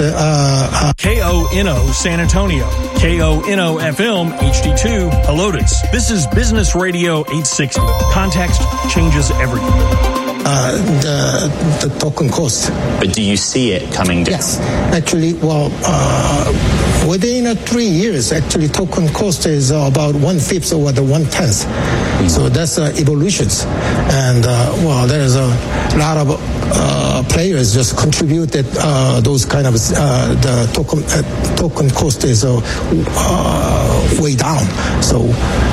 KONO San Antonio, KONO FM HD2 Helotes. This is Business Radio 860. Context changes everything. The token cost. But do you see it coming down? Yes, actually, within 3 years, actually, token cost is about 1/5 or 1/10. So that's evolutions, and there is a lot of players just contributed those kind of the token cost is way down. So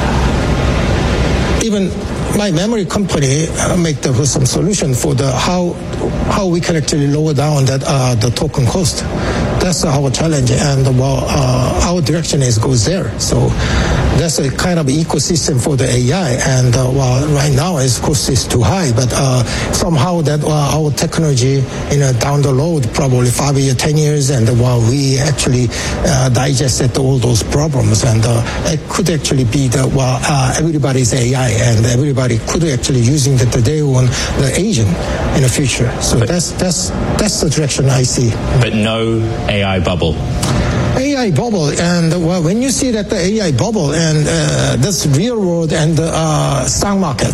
even my memory company make some solution for the how we can actually lower down that the token cost. That's our challenge, and our direction goes there. So that's a kind of ecosystem for the AI, and right now its cost is too high, but somehow that our technology down the road, probably 5 years, 10 years, and we actually digested all those problems, and it could actually be everybody's AI, and everybody could actually using the day on the agent in the future. So that's the direction I see. But no AI bubble. AI bubble, and when you see that the AI bubble and this real world and stock market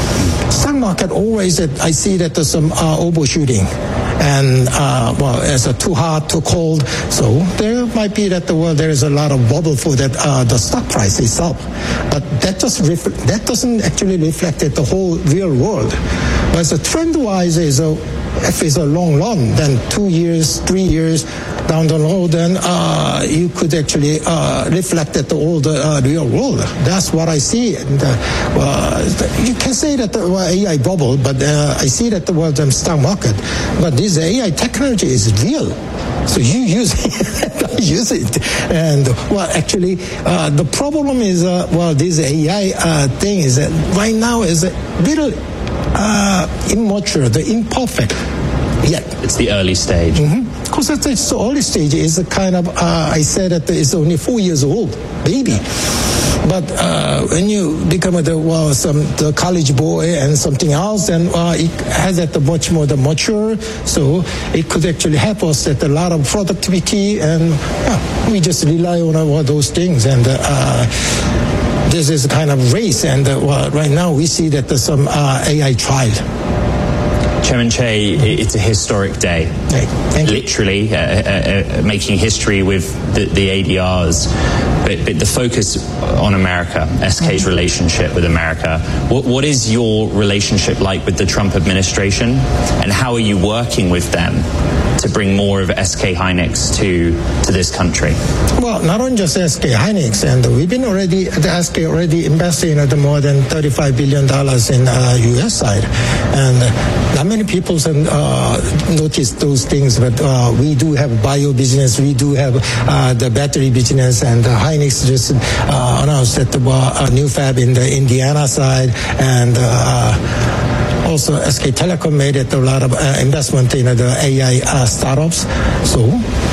always I see that there's some overshooting, and it's too hot, too cold. So there might be that there is a lot of bubble for that the stock price itself, but that doesn't actually reflect the whole real world. But the trend wise if it's a long run, then 2 years, 3 years down the road, then you could actually reflect all the real world. That's what I see. And, you can say that the AI bubble, but I see that the stock market. But this AI technology is real. So you use it, I use it. And, actually, the problem is, this AI thing is that right now is a little immature, the imperfect yet. It's the early stage. Because it's the early stage is a kind of, I said that it's only 4 years old, baby. But when you become the college boy and something else, then it has much more mature. So it could actually help us at a lot of productivity, and we just rely on all those things. And this is a kind of race, and right now we see that there's some AI trial. Chairman Che, it's a historic day. Thank you. Literally making history with the ADRs, but the focus on America, SK's relationship with America. What is your relationship like with the Trump administration, and how are you working with them to bring more of SK Hynix to this country? Well, not only just SK Hynix, and we've been SK already investing more than $35 billion in U.S. side, and not many people notice those things, but we do have bio business, we do have the battery business, and Hynix just announced that a new fab in the Indiana side, and also SK Telecom made a lot of investment in the AI startups. So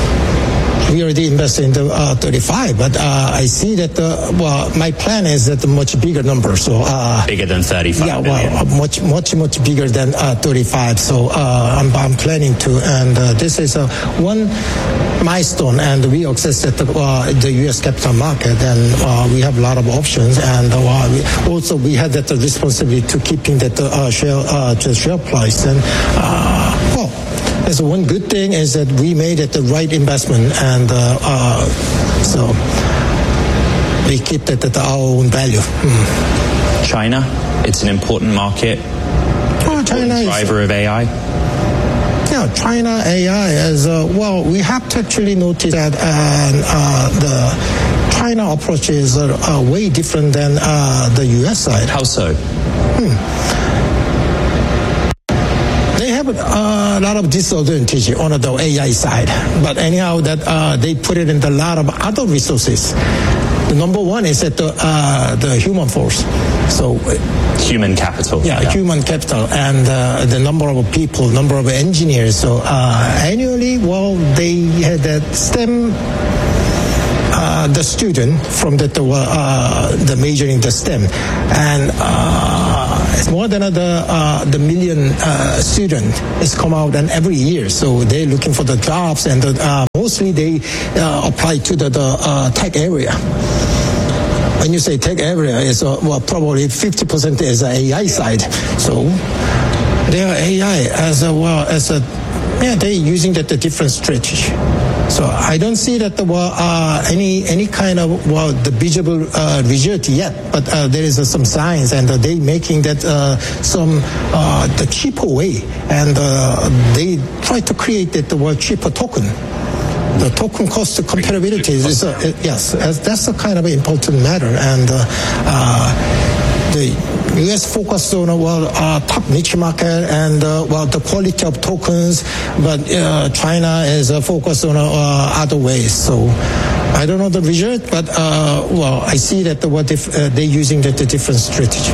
we already invested in the 35, but I see that my plan is that a much bigger number. So bigger than 35. Yeah, much bigger than 35. So I'm planning to, and this is one milestone, and we access the U.S. capital market, and we have a lot of options, and we had that responsibility to keeping that share price, and there's one good thing is that we made it the right investment, and so we keep it at our own value. China, it's an important market. China is driver of AI. Yeah, China AI is we have to actually notice that the China approach is way different than the U.S. side. How so? They have a lot of disadvantage on the AI side, but anyhow that they put it in a lot of other resources. The number one is that the human force. So human capital. Yeah, human capital, and the number of people, number of engineers. So annually, they had that STEM. The student from the major in the STEM, and it's more than the million student is come out and every year. So they're looking for the jobs, and mostly they apply to the tech area. When you say tech area, it's probably 50% is AI side. So their AI they're using the different strategy. So I don't see that any kind of the visible result yet, but there is some signs, and they making that the cheaper way, and they try to create that cheaper token. The token cost comparability is yes, that's a kind of important matter, and the U.S. focused on top niche market and the quality of tokens, but China is focused on other ways. So I don't know the result, but I see that they're using the different strategy.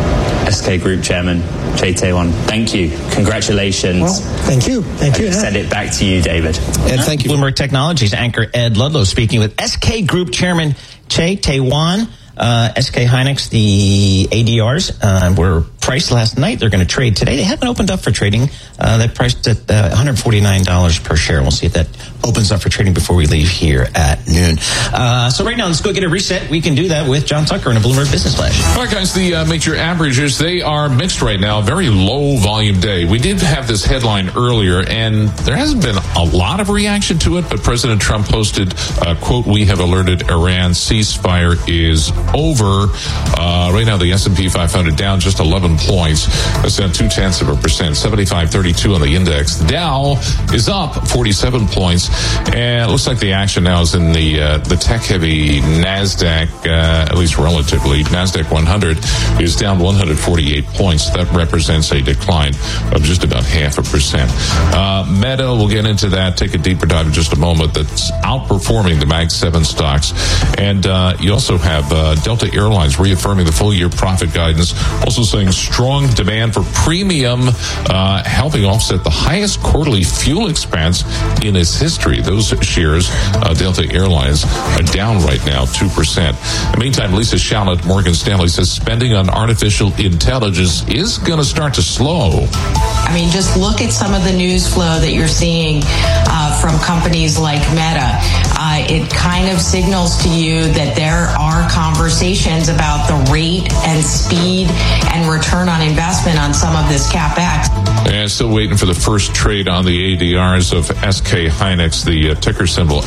SK Group Chairman Chae Tae-won, thank you. Congratulations. Well, thank you. Thank you. Send it back to you, David. And thank you. Bloomberg Technologies anchor Ed Ludlow speaking with SK Group Chairman Chae Tae-won. SK Hynix, the ADRs were priced last night. They're going to trade today. They haven't opened up for trading. They priced at $149 per share. We'll see if that opens up for trading before we leave here at noon. So right now, let's go get a reset. We can do that with John Tucker in a Bloomberg Business Flash. All right, guys, the major averages, they are mixed right now. Very low volume day. We did have this headline earlier, and there hasn't been a lot of reaction to it, but President Trump posted, quote, "We have alerted Iran ceasefire is over." Right now, the S&P 500 down just 11 points. That's down 0.2%, 75.32 on the index. The Dow is up 47 points, and it looks like the action now is in the tech-heavy NASDAQ, at least relatively. NASDAQ 100 is down 148 points. That represents a decline of just about 0.5%. Meta, we'll get into that, take a deeper dive in just a moment. That's outperforming the Mag 7 stocks. And you also have Delta Airlines reaffirming the full-year profit guidance, also saying strong demand for premium, helping offset the highest quarterly fuel expense in its history. Those shares, Delta Airlines, are down right now 2%. In the meantime, Lisa Shallett, Morgan Stanley, says spending on artificial intelligence is going to start to slow. I mean, just look at some of the news flow that you're seeing from companies like Meta. It kind of signals to you that there are conversations about the rate and speed and return on investment on some of this CapEx. And still waiting for the first trade on the ADRs of SK Hynix, the ticker symbol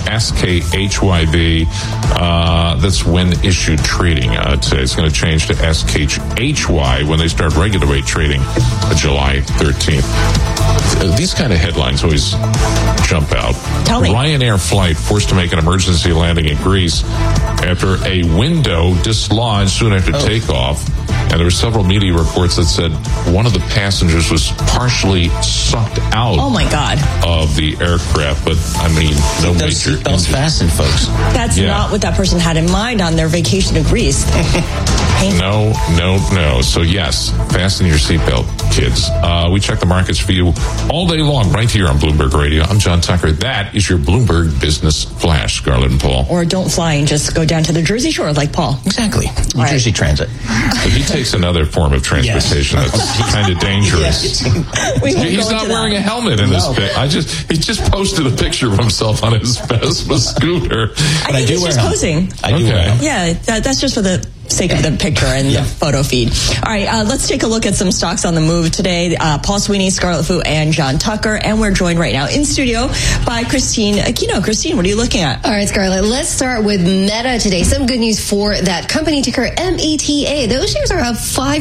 SKHYB. That's when issued trading today. It's going to change to SKHY when they start regular rate trading July 13th. These kind of headlines always jump out. Tell me. Ryanair flight forced to make an emergency landing in Greece after a window dislodged soon after takeoff. And there were several media reports that said one of the passengers was partially sucked out. Oh my God! Of the aircraft, but I mean, no major seatbelts fastened, folks. That's not what that person had in mind on their vacation to Greece. No. So yes, fasten your seatbelt, kids. We check the markets for you all day long, right here on Bloomberg Radio. I'm John Tucker. That is your Bloomberg Business Flash, Scarlett and Paul. Or don't fly and just go down to the Jersey Shore like Paul. Exactly. New Jersey Transit. But he takes another form of transportation. Yes. That's kind of dangerous. He's not wearing a helmet in this pic. He just posted a picture of himself on his Vespa scooter. But I do wear a helmet. Posing. I do wear a helmet. Yeah, that's just for the sake of the picture and the photo feed. All right, let's take a look at some stocks on the move today. Paul Sweeney, Scarlett Fu, and John Tucker. And we're joined right now in studio by Christine Aquino. Christine, what are you looking at? All right, Scarlett, let's start with Meta today. Some good news for that company, ticker META. Those shares are up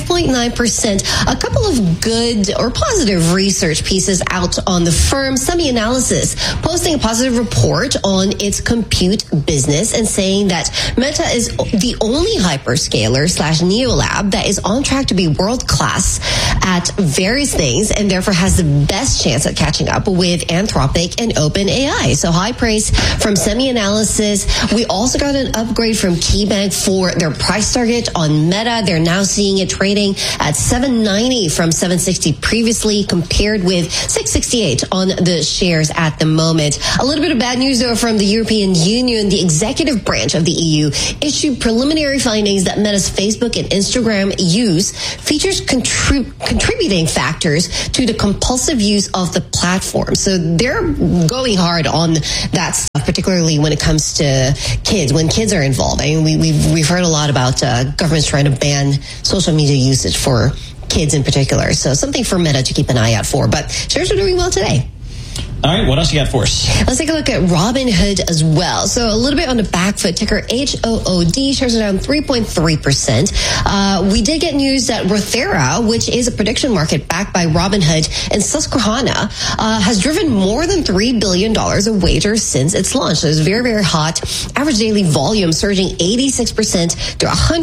5.9%. A couple of good or positive research pieces out on the firm. SemiAnalysis posting a positive report on its compute business and saying that Meta is the only hyperscaler/neolab that is on track to be world-class at various things and therefore has the best chance at catching up with Anthropic and OpenAI. So high praise from SemiAnalysis. We also got an upgrade from KeyBank for their price target on Meta. They're now seeing it trading at $790 from $760 previously, compared with $668 on the shares at the moment. A little bit of bad news, though, from the European Union. The executive branch of the EU issued preliminary findings that Meta's Facebook and Instagram use features contributing factors to the compulsive use of the platform. So they're going hard on that stuff, particularly when it comes to kids, when kids are involved. I mean, we've heard a lot about governments trying to ban social media usage for kids in particular. So something for Meta to keep an eye out for. But shares are doing well today. All right, what else you got for us? Let's take a look at Robinhood as well. So a little bit on the back foot, ticker HOOD, shares are down 3.3%. We did get news that Rothera, which is a prediction market backed by Robinhood and Susquehanna, has driven more than $3 billion of wagers since its launch. So it's very, very hot. Average daily volume surging 86% to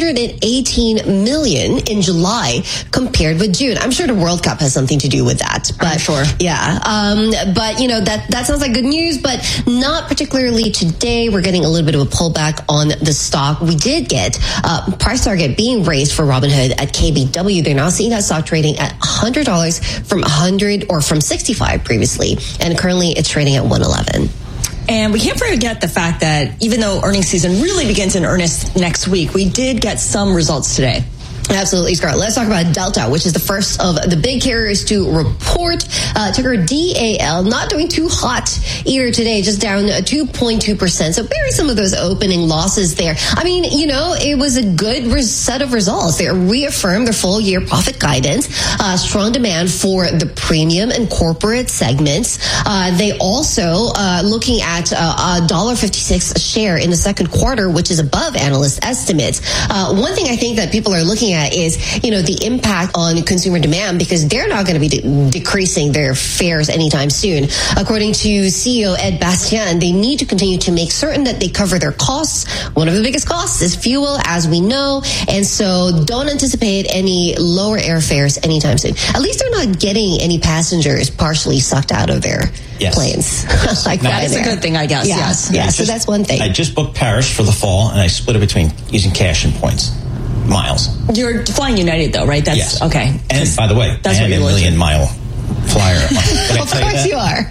118 million in July compared with June. I'm sure the World Cup has something to do with that. But, I'm sure. Yeah. But, you know, that sounds like good news, but not particularly today. We're getting a little bit of a pullback on the stock. We did get price target being raised for Robinhood at KBW. They're now seeing that stock trading at $100 from 100 or from 65 previously, and currently it's trading at 111. And we can't forget the fact that even though earnings season really begins in earnest next week, we did get some results today. Absolutely, Scarlett. Let's talk about Delta, which is the first of the big carriers to report. Ticker DAL, not doing too hot either today, just down 2.2%. So bearing some of those opening losses there. I mean, you know, it was a good set of results. They reaffirmed their full year profit guidance, strong demand for the premium and corporate segments. They also looking at $1.56 a share in the second quarter, which is above analyst estimates. One thing I think that people are looking at is, you know, the impact on consumer demand, because they're not going to be decreasing their fares anytime soon. According to CEO Ed Bastian, they need to continue to make certain that they cover their costs. One of the biggest costs is fuel, as we know, and so don't anticipate any lower airfares anytime soon. At least they're not getting any passengers partially sucked out of their planes. Like that is a good thing, I guess. Yeah. Yes. Yeah, so that's one thing. I just booked Paris for the fall, and I split it between using cash and points. Miles. You're flying United, though, right? That's yes. Okay. And by the way, that's I am a million-mile flyer. Of course you are.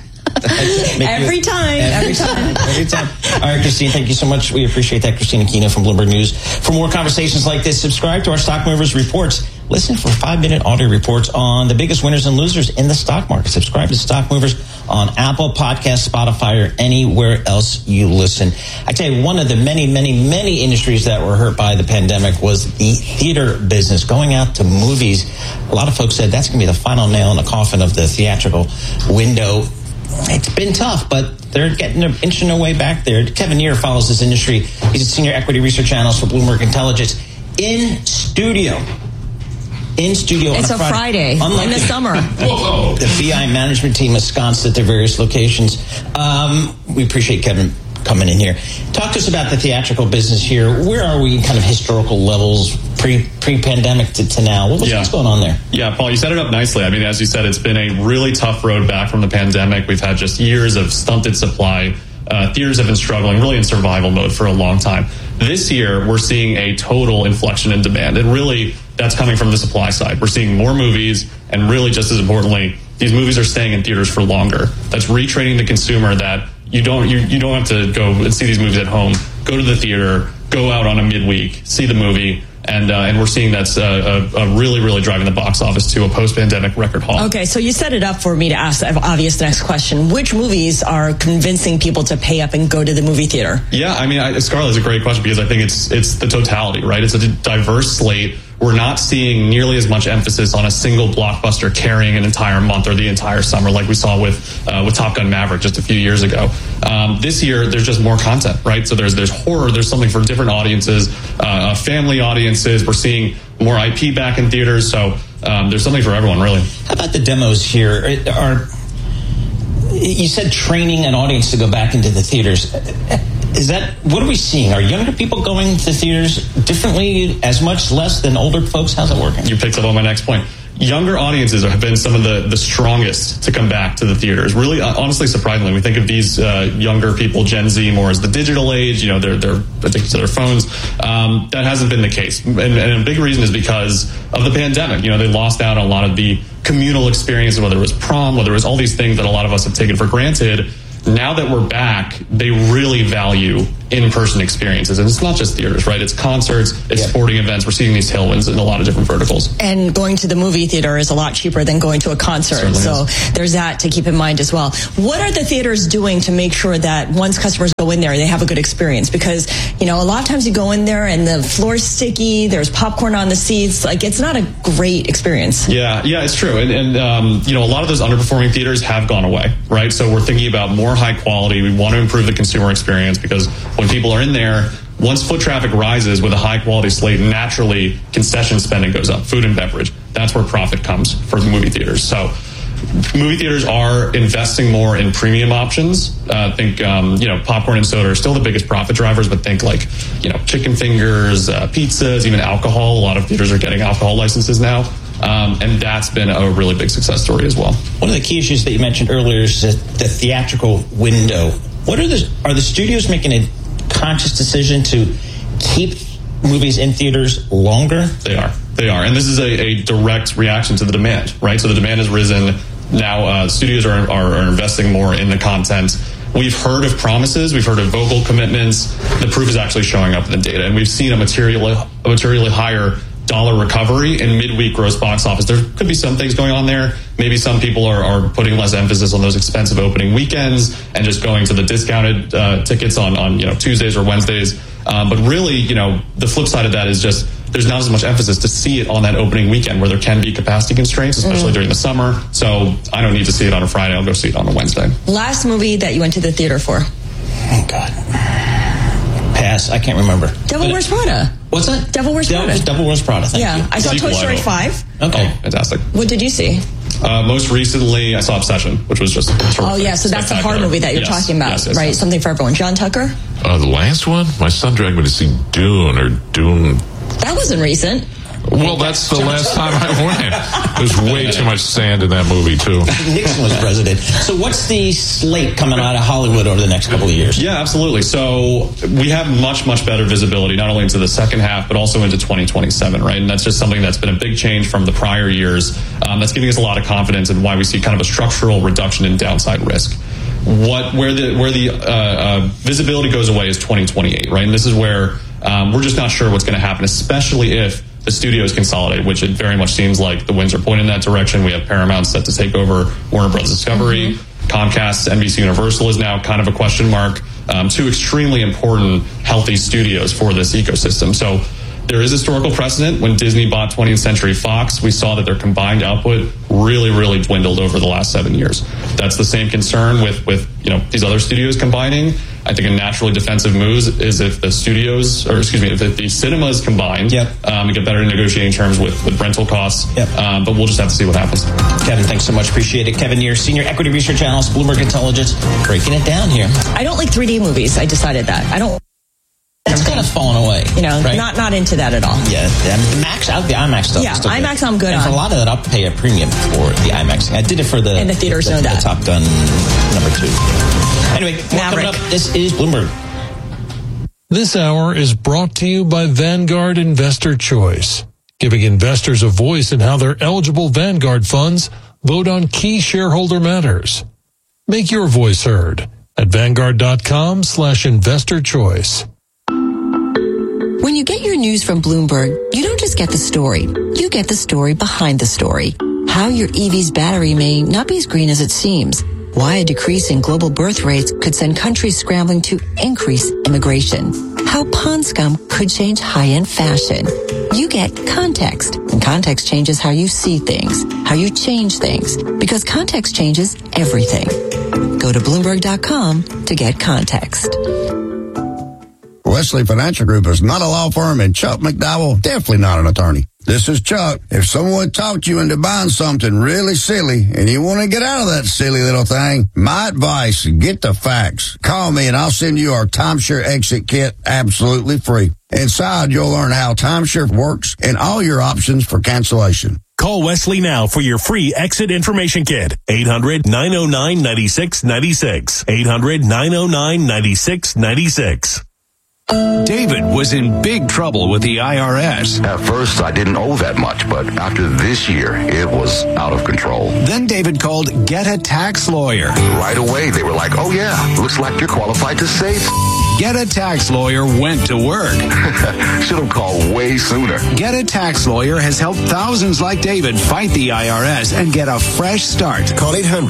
Every time. Every time. All right, Christine, thank you so much. We appreciate that. Christine Aquino from Bloomberg News. For more conversations like this, subscribe to our Stock Movers Reports. Listen for 5-minute audio reports on the biggest winners and losers in the stock market. Subscribe to Stock Movers on Apple Podcasts, Spotify, or anywhere else you listen. I tell you, one of the many, many, many industries that were hurt by the pandemic was the theater business. Going out to movies, a lot of folks said that's going to be the final nail in the coffin of the theatrical window. It's been tough, but they're inching their way back there. Kevin Neer follows this industry. He's a senior equity research analyst for Bloomberg Intelligence. In studio. It's a Friday in the summer. The BI management team ensconced at their various locations. We appreciate Kevin coming in here. Talk to us about the theatrical business here. Where are we in kind of historical levels pre-pandemic to now? What's going on there? Yeah, Paul, you set it up nicely. I mean, as you said, it's been a really tough road back from the pandemic. We've had just years of stunted supply. Theaters have been struggling really in survival mode for a long time. This year, we're seeing a total inflection in demand. And really, that's coming from the supply side. We're seeing more movies, and really, just as importantly, these movies are staying in theaters for longer. That's retraining the consumer that you don't have to go and see these movies at home. Go to the theater, go out on a midweek, see the movie. And we're seeing that's really, really driving the box office to a post-pandemic record haul. Okay, so you set it up for me to ask the obvious next question. Which movies are convincing people to pay up and go to the movie theater? Yeah, I mean, Scarlett, is a great question because I think it's the totality, right? It's a diverse slate. We're not seeing nearly as much emphasis on a single blockbuster carrying an entire month or the entire summer like we saw with Top Gun Maverick just a few years ago. This year, there's just more content, right? So there's horror, there's something for different audiences, family audiences. We're seeing more IP back in theaters, so there's something for everyone, really. How about the demos here? You said training an audience to go back into the theaters. What are we seeing? Are younger people going to theaters differently, as much, less than older folks? How's it working? You picked up on my next point. Younger audiences have been some of the strongest to come back to the theaters. Really, honestly, surprisingly, we think of these younger people, Gen Z, more as the digital age. You know, they're addicted to their phones. That hasn't been the case, and a big reason is because of the pandemic. You know, they lost out on a lot of the communal experiences, whether it was prom, whether it was all these things that a lot of us have taken for granted. Now that we're back, they really value in-person experiences. And it's not just theaters, right? It's concerts, it's sporting events. We're seeing these tailwinds in a lot of different verticals. And going to the movie theater is a lot cheaper than going to a concert. Certainly so is. there's that to keep in mind as well. What are the theaters doing to make sure that once customers go in there, they have a good experience? Because, you know, a lot of times you go in there and the floor's sticky, there's popcorn on the seats. Like, it's not a great experience. Yeah, it's true. And you know, a lot of those underperforming theaters have gone away, right? So we're thinking about more high quality. We want to improve the consumer experience because when people are in there, once foot traffic rises with a high quality slate, naturally concession spending goes up, food and beverage. That's where profit comes for the movie theaters. So movie theaters are investing more in premium options. Think, you know, popcorn and soda are still the biggest profit drivers, but think like, you know, chicken fingers, pizzas, even alcohol. A lot of theaters are getting alcohol licenses now. And that's been a really big success story as well. One of the key issues that you mentioned earlier is the theatrical window. Are the studios making a conscious decision to keep movies in theaters longer? They are. And this is a direct reaction to the demand, right? So the demand has risen. Now studios are investing more in the content. We've heard of promises. We've heard of vocal commitments. The proof is actually showing up in the data. And we've seen a materially higher dollar recovery in midweek gross box office. There could be some things going on there. Maybe some people are putting less emphasis on those expensive opening weekends and just going to the discounted tickets on you know, Tuesdays or Wednesdays. But really, you know, the flip side of that is just there's not as much emphasis to see it on that opening weekend where there can be capacity constraints, especially during the summer. So I don't need to see it on a Friday. I'll go see it on a Wednesday. Last movie that you went to the theater for? Oh, God. Pass. I can't remember. Devil Wears Prada. What's that? Devil Wears Prada. Devil Wears Prada. Thank you. I saw Toy Story 5. Okay. Oh, fantastic. What did you see? Most recently, I saw Obsession, which was just terrific. Oh, yeah, so that's the horror movie that you're talking about, yes, right? Something for everyone. John Tucker? The last one? My son dragged me to see Dune. That wasn't recent. Well, that's the last time I went. There's way too much sand in that movie, too. Nixon was president. So what's the slate coming out of Hollywood over the next couple of years? Yeah, absolutely. So we have much, much better visibility, not only into the second half, but also into 2027, right? And that's just something that's been a big change from the prior years. That's giving us a lot of confidence in why we see kind of a structural reduction in downside risk. Where the visibility goes away is 2028, right? And this is where we're just not sure what's going to happen, especially if the studios consolidate, which it very much seems like the winds are pointing in that direction. We have Paramount set to take over Warner Bros. Discovery. Comcast, NBC Universal is now kind of a question mark. Two extremely important, healthy studios for this ecosystem. So there is historical precedent. When Disney bought 20th Century Fox, we saw that their combined output really, really dwindled over the last 7 years. That's the same concern with you know, these other studios combining. I think a naturally defensive move is if the studios, or excuse me, if the cinemas combined, and get better negotiating terms with rental costs. But we'll just have to see what happens. Kevin, thanks so much. Appreciate it. Kevin, you're Senior Equity Research Analyst, Bloomberg Intelligence, breaking it down here. I don't like 3D movies. I decided that. I don't. That's kind of fallen away. You know, right? not into that at all. Yeah, the IMAX stuff. Yeah, is still IMAX good. I'm good and on. For a lot of that, I'll pay a premium for the IMAX. I did it for the... And the theaters know the that. Top Gun #2. Anyway, coming up, this is Bloomberg. This hour is brought to you by Vanguard Investor Choice, giving investors a voice in how their eligible Vanguard funds vote on key shareholder matters. Make your voice heard at Vanguard.com/investor choice. When you get your news from Bloomberg, you don't just get the story. You get the story behind the story. How your EV's battery may not be as green as it seems. Why a decrease in global birth rates could send countries scrambling to increase immigration. How pond scum could change high-end fashion. You get context, and context changes how you see things, how you change things, because context changes everything. Go to Bloomberg.com to get context. Wesley Financial Group is not a law firm, and Chuck McDowell, definitely not an attorney. This is Chuck. If someone talked you into buying something really silly and you want to get out of that silly little thing, my advice, get the facts. Call me and I'll send you our timeshare exit kit absolutely free. Inside, you'll learn how timeshare works and all your options for cancellation. Call Wesley now for your free exit information kit. 800-909-9696. 800-909-9696. David was in big trouble with the IRS. At first, I didn't owe that much, but after this year, it was out of control. Then David called Get a Tax Lawyer. Right away, they were like, oh yeah, looks like you're qualified to save. Get a Tax Lawyer went to work. Should have called way sooner. Get a Tax Lawyer has helped thousands like David fight the IRS and get a fresh start. Call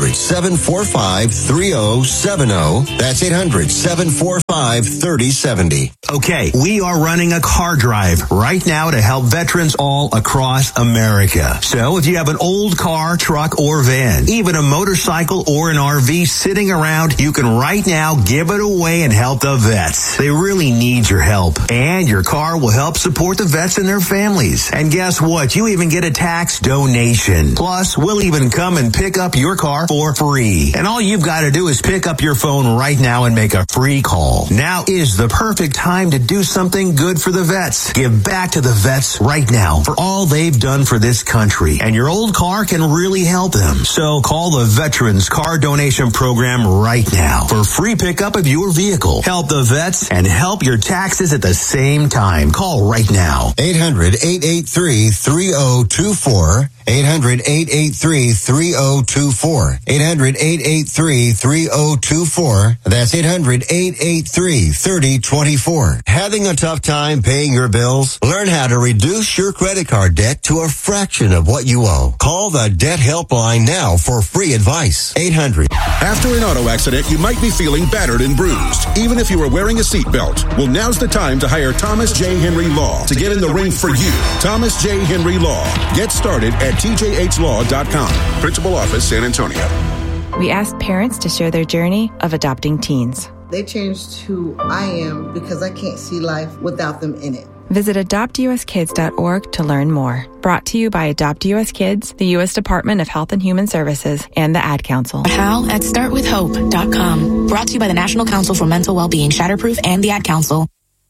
800-745-3070. That's 800-745-3070. Okay, we are running a car drive right now to help veterans all across America. So if you have an old car, truck, or van, even a motorcycle or an RV sitting around, you can right now give it away and help the vets. They really need your help. And your car will help support the vets and their families. And guess what? You even get a tax donation. Plus, we'll even come and pick up your car for free. And all you've got to do is pick up your phone right now and make a free call. Now is the perfect time to do something good for the vets. Give back to the vets right now for all they've done for this country. And your old car can really help them. So call the Veterans Car Donation Program right now for free pickup of your vehicle. Help the vets and help your taxes at the same time. Call right now. 800-883-3024. 800-883-3024. 800-883-3024. That's 800-883-3024. Having a tough time paying your bills? Learn how to reduce your credit card debt to a fraction of what you owe. Call the Debt Helpline now for free advice. 800. After an auto accident, you might be feeling battered and bruised, even if you are wearing a seatbelt. Well, now's the time to hire Thomas J. Henry Law to get in the ring for you. Thomas J. Henry Law. Get started at tjhlaw.com. Principal Office, San Antonio. We asked parents to share their journey of adopting teens. They changed who I am because I can't see life without them in it. Visit adoptuskids.org to learn more. Brought to you by Adopt US Kids, the U.S. Department of Health and Human Services, and the Ad Council. How at startwithhope.com. Brought to you by the National Council for Mental Wellbeing, Shatterproof, and the Ad Council.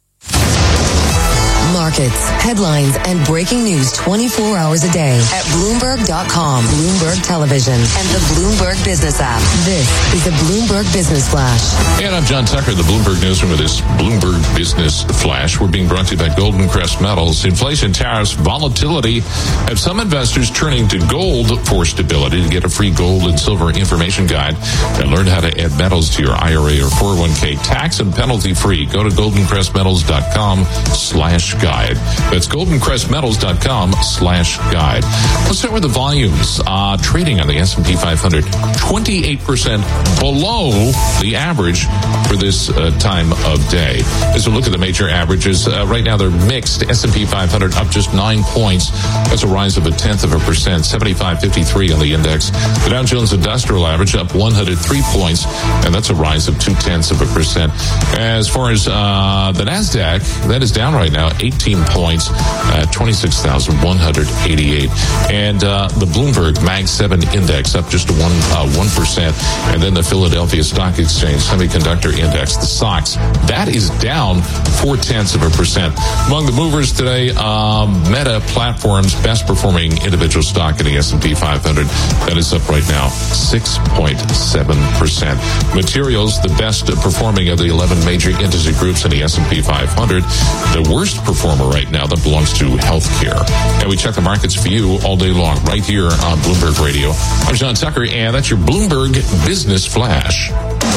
Markets, headlines, and breaking news 24 hours a day at Bloomberg.com, Bloomberg Television, and the Bloomberg Business app. This is the Bloomberg Business Flash. And I'm John Tucker, the Bloomberg Newsroom with this Bloomberg Business Flash. We're being brought to you by Golden Crest Metals. Inflation, tariffs, volatility have some investors turning to gold for stability. To get a free gold and silver information guide and learn how to add metals to your IRA or 401k tax and penalty free, go to goldencrestmetals.com/guide. That's goldencrestmetals.com/guide. Let's start with the volumes. Trading on the S&P 500, 28% below the average for this time of day. As we look at the major averages, right now they're mixed. S&P 500 up just 9 points. That's a rise of 0.1%. 75.53 on the index. The Dow Jones Industrial Average up 103 points, and that's a rise of 0.2%. As far as the NASDAQ, that is down right now, 18 points at 26,188. And the Bloomberg Mag 7 Index up just 1%. And then the Philadelphia Stock Exchange Semiconductor Index, the SOX, that is down 0.4%. Among the movers today, Meta Platforms, best performing individual stock in the S&P 500. That is up right now 6.7%. Materials, the best performing of the 11 major industry groups in the S&P 500. The worst performer right now that belongs to healthcare. And we check the markets for you all day long right here on Bloomberg Radio. I'm John Tucker, and that's your Bloomberg Business Flash.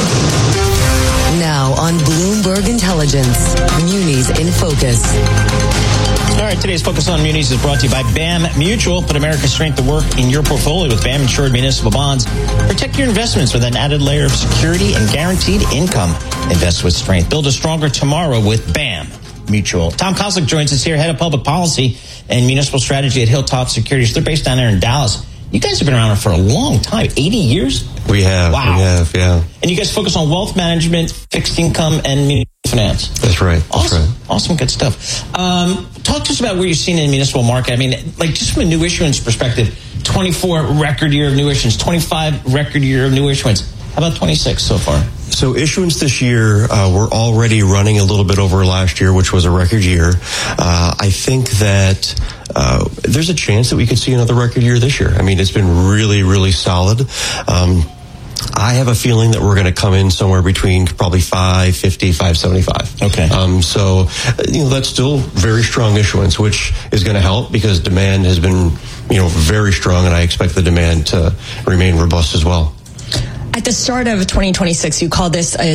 Now on Bloomberg Intelligence, Munis in Focus. All right, today's Focus on Munis is brought to you by BAM Mutual. Put America's strength to work in your portfolio with BAM insured municipal bonds. Protect your investments with an added layer of security and guaranteed income. Invest with strength. Build a stronger tomorrow with BAM Mutual. Tom Kozlik joins us here, head of public policy and municipal strategy at Hilltop Securities. They're based down there in Dallas. You guys have been around for a long time, 80 years? We have. Wow. We have, yeah. And you guys focus on wealth management, fixed income, and municipal finance. That's right. Awesome. That's right. Awesome. Good stuff. Talk to us about what you're seeing in the municipal market. I mean, like just from a new issuance perspective, 24 record year of new issuance, 25 record year of new issuance. How about 26 so far? So issuance this year, we're already running a little bit over last year, which was a record year. I think that there's a chance that we could see another record year this year. I mean, it's been really, really solid. I have a feeling that we're going to come in somewhere between probably 550, 575. Okay. So, that's still very strong issuance, which is going to help because demand has been, very strong, and I expect the demand to remain robust as well. At the start of 2026, you called this a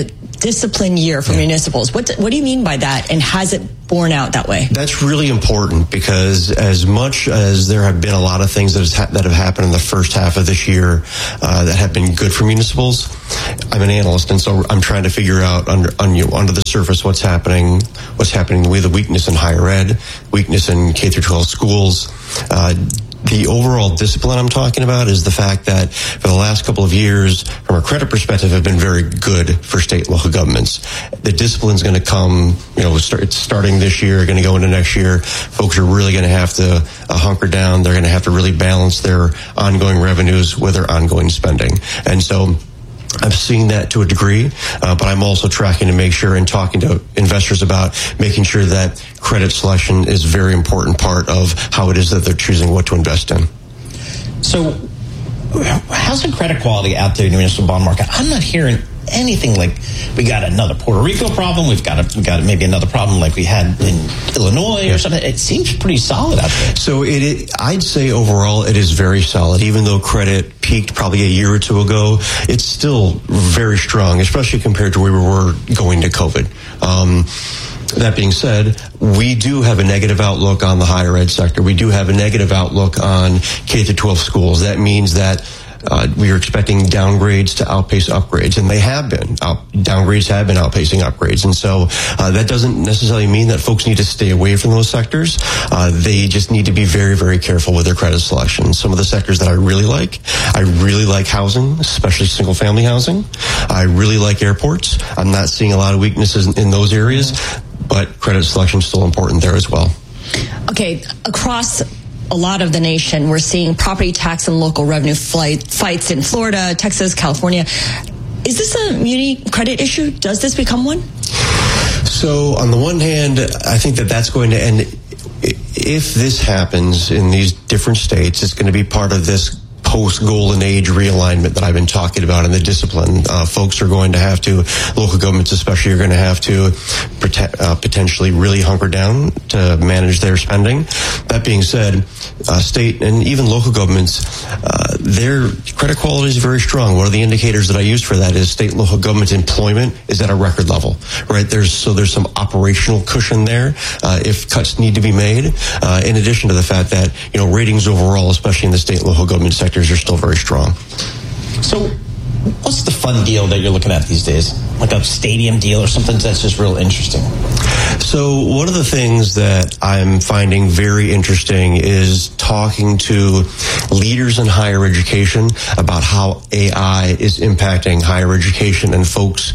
disciplined year for municipals. What do you mean by that, and has it borne out that way? That's really important because as much as there have been a lot of things that have happened in the first half of this year that have been good for municipals, I'm an analyst, and so I'm trying to figure out under the surface what's happening with the weakness in higher ed, weakness in K through 12 schools. The overall discipline I'm talking about is the fact that for the last couple of years, from a credit perspective, have been very good for state and local governments. The discipline's going to come, it's starting this year, going to go into next year. Folks are really going to have to hunker down. They're going to have to really balance their ongoing revenues with their ongoing spending. And so I'm seeing that to a degree, but I'm also tracking to make sure and talking to investors about making sure that credit selection is a very important part of how it is that they're choosing what to invest in. So how's the credit quality out there in the municipal bond market? I'm not hearing anything like we got another Puerto Rico problem. We've got maybe another problem like we had in Illinois or something. It seems pretty solid out there. So I'd say overall it is very solid. Even though credit peaked probably a year or two ago, it's still very strong, especially compared to where we were going to COVID. That being said, we do have a negative outlook on the higher ed sector. We do have a negative outlook on K through 12 schools. That means that we are expecting downgrades to outpace upgrades, and they have been. Downgrades have been outpacing upgrades, and so that doesn't necessarily mean that folks need to stay away from those sectors. They just need to be very, very careful with their credit selection. Some of the sectors that I really like housing, especially single-family housing. I really like airports. I'm not seeing a lot of weaknesses in those areas, but credit selection is still important there as well. Okay, across a lot of the nation, we're seeing property tax and local revenue fights in Florida, Texas, California. Is this a muni credit issue? Does this become one? So on the one hand, I think that's going to end. If this happens in these different states, it's going to be part of this post-golden age realignment that I've been talking about in the discipline. Folks are going to have to, local governments especially, are going to have to potentially really hunker down to manage their spending. That being said, state and even local governments, their credit quality is very strong. One of the indicators that I use for that is state and local government employment is at a record level, right? There's some operational cushion there if cuts need to be made, in addition to the fact that, ratings overall, especially in the state and local government sectors, are still very strong. So what's the fun deal that you're looking at these days? Like a stadium deal or something that's just real interesting? So one of the things that I'm finding very interesting is talking to leaders in higher education about how AI is impacting higher education and folks,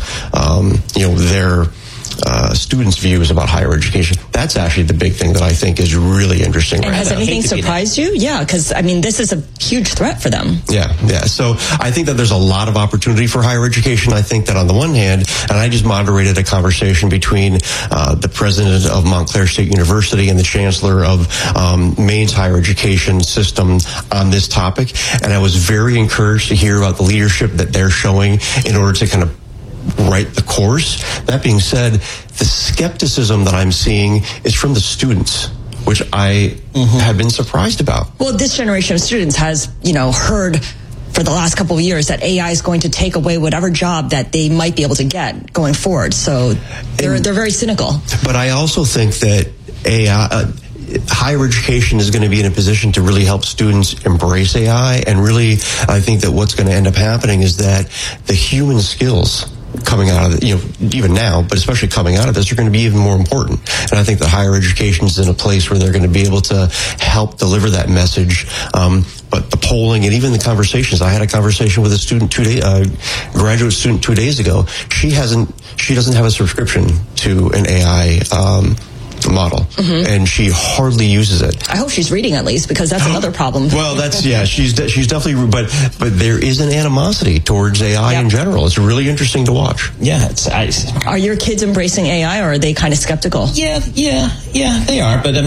their students' views about higher education. That's actually the big thing that I think is really interesting. And has anything surprised you? Yeah, because this is a huge threat for them. Yeah. So I think that there's a lot of opportunity for higher education. I think that on the one hand, and I just moderated a conversation between the president of Montclair State University and the chancellor of Maine's higher education system on this topic, and I was very encouraged to hear about the leadership that they're showing in order to kind of write the course. That being said, the skepticism that I'm seeing is from the students, which I have been surprised about. Well, this generation of students has, heard for the last couple of years that AI is going to take away whatever job that they might be able to get going forward. So they're very cynical. But I also think that AI... higher education is going to be in a position to really help students embrace AI, and really, I think that what's going to end up happening is that the human skills coming out of it, even now, but especially coming out of this, are going to be even more important. And I think that higher education is in a place where they're going to be able to help deliver that message. But the polling and even the conversations, I had a conversation with a graduate student 2 days ago. She doesn't have a subscription to an AI model, and she hardly uses it. I hope she's reading at least, because that's another problem. Well, she's definitely, but there is an animosity towards AI in general. It's really interesting to watch. Yeah, are your kids embracing AI, or are they kind of skeptical? Yeah, they are. But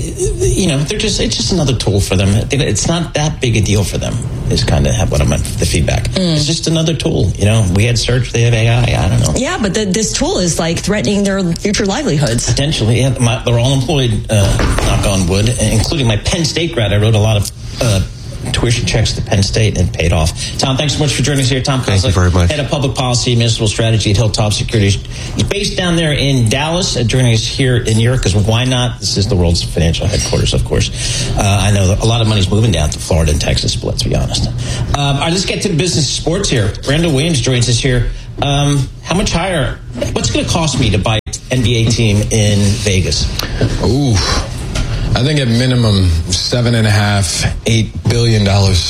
it's just another tool for them. It's not that big a deal for them. Is kind of what I meant. The feedback. It's just another tool. We had search, they have AI. I don't know. Yeah, but this tool is like threatening their future livelihoods. Potentially, yeah. They're all employed, knock on wood, including my Penn State grad. I wrote a lot of tuition checks to Penn State, and it paid off. Tom, thanks so much for joining us here. Tom Thank Kozlik, you very much. Head of Public Policy, Municipal Strategy at Hilltop Securities. He's based down there in Dallas, joining us here in New York, because why not? This is the world's financial headquarters, of course. I know that a lot of money's moving down to Florida and Texas, but let's be honest. All right, let's get to the business of sports here. Randall Williams joins us here. How much higher? What's going to cost me to buy an NBA team in Vegas? Ooh, I think at minimum $7.5–8 billion.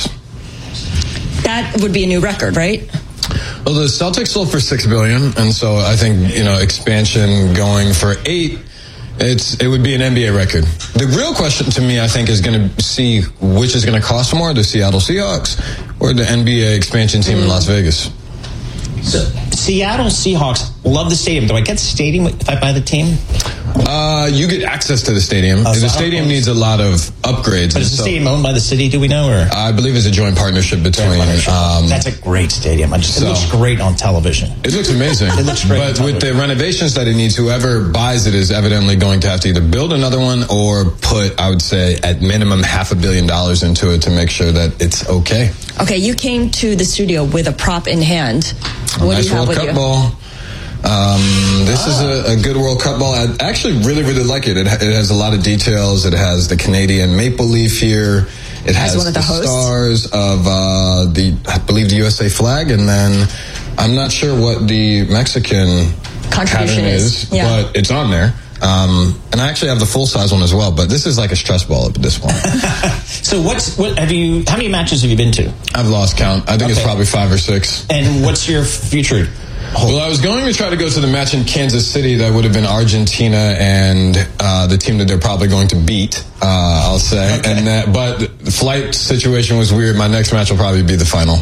That would be a new record, right? Well, the Celtics sold for $6 billion, and so I think expansion going for $8. It would be an NBA record. The real question to me, I think, is going to see which is going to cost more: the Seattle Seahawks or the NBA expansion team in Las Vegas. So, Seattle Seahawks love the stadium. Do I get the stadium if I buy the team? You get access to the stadium. The stadium needs a lot of upgrades. But is the stadium owned by the city, do we know? Or I believe it's a joint partnership between... That's a great stadium. It looks great on television. It looks amazing. It looks great. But with the renovations that it needs, whoever buys it is evidently going to have to either build another one or put, I would say, at minimum $500 million into it to make sure that it's okay. Okay, you came to the studio with a prop in hand. What nice do you have World with Cup you? ball. This is a good World Cup ball. I actually really, really like it. It has a lot of details. It has the Canadian maple leaf here. It has one of the hosts? stars of I believe the USA flag, and then I'm not sure what the Mexican Contribution pattern is. Yeah. but it's on there. And I actually have the full size one as well, but this is like a stress ball at this point. So how many matches have you been to? I've lost count. I think it's probably 5 or 6. And what's your future? Well, I was going to try to go to the match in Kansas City. That would have been Argentina and the team that they're probably going to beat, I'll say. Okay. But the flight situation was weird. My next match will probably be the final.